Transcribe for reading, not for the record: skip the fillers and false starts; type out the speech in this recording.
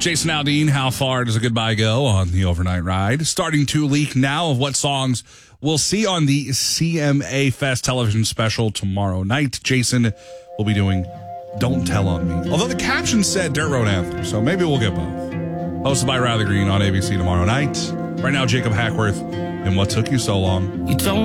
Jason Aldean, how far does a goodbye go on the overnight ride? Starting to leak now of what songs we'll see on the CMA Fest television special tomorrow night. Jason will be doing Don't Tell on Me. Although the caption said Dirt Road Anthem, so maybe we'll get both. Hosted by Riley Green on ABC tomorrow night. Right now, Jacob Hackworth and What Took You So Long. You don't